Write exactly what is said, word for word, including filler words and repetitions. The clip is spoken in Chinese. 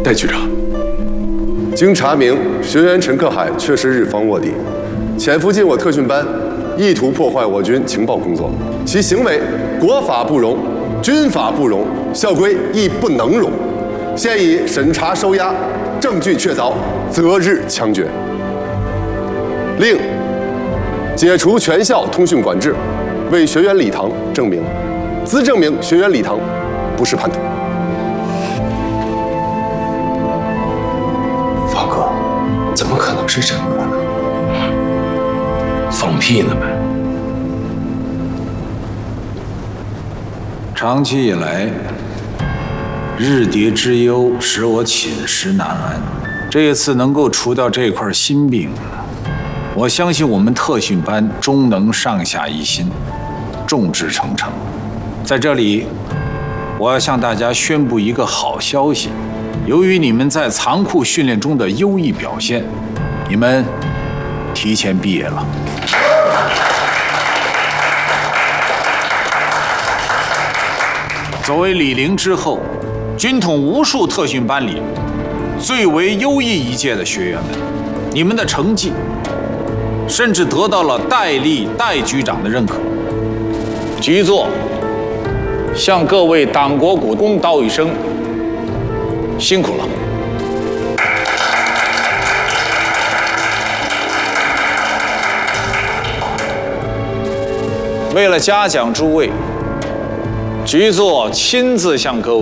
戴局长， 经查明，学员陈克海确实日方卧底，潜伏进我特训班，意图破坏我军情报工作。其行为国法不容，军法不容，校规亦不能容。现已审查收押，证据确凿，择日枪决。另解除全校通讯管制，为学员礼堂证明，兹证明学员礼堂不是叛徒。 方哥，怎么可能是陈哥呢？放屁呢呗！ 长期以来，日谍之忧使我寝食难安。这一次能够除掉这块心病，我相信我们特训班终能上下一心，众志成城。在这里，我要向大家宣布一个好消息：由于你们在残酷训练中的优异表现，你们提前毕业了。作为李陵之后，军统无数特训班里最为优异一届的学员们，你们的成绩甚至得到了戴笠戴局长的认可。局座向各位党国股东道一声辛苦了。为了嘉奖诸位，局座亲自向各位